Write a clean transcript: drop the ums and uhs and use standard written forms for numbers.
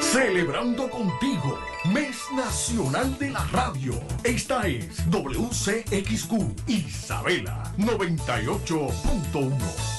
Celebrando contigo, Mes Nacional de la Radio. Esta es WCXQ Isabela 98.1.